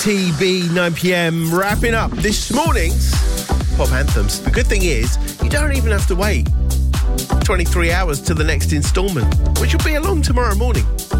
ITB 9pm, wrapping up this morning's Pop Anthems. The good thing is, you don't even have to wait 23 hours till the next instalment, which will be along tomorrow morning.